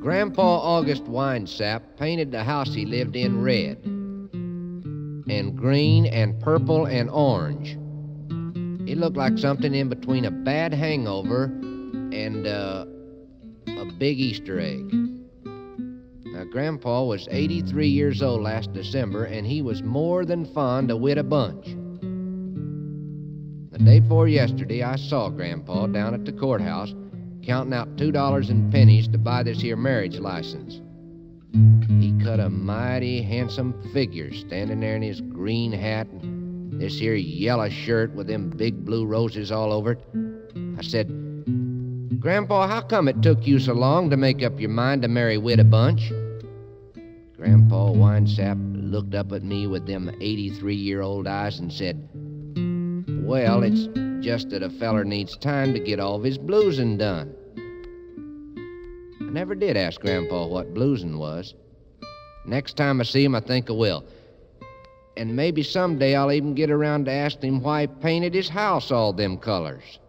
Grandpa August Winesap painted the house he lived in red, and green, and purple, and orange. It looked like something in between a bad hangover and a big Easter egg. Now, Grandpa was 83 years old last December, and he was more than fond of Wit a Bunch. The day before yesterday, I saw Grandpa down at the courthouse counting out $2 in pennies to buy this here marriage license. He cut a mighty handsome figure standing there in his green hat and this here yellow shirt with them big blue roses all over it. I said, "Grandpa, how come it took you so long to make up your mind to marry Wit a Bunch?" Grandpa Winesap looked up at me with them 83-year-old eyes and said, "Well, it's just that a feller needs time to get all of his bluesing done." I never did ask Grandpa what bluesing was. Next time I see him, I think I will. And maybe someday I'll even get around to asking him why he painted his house all them colors.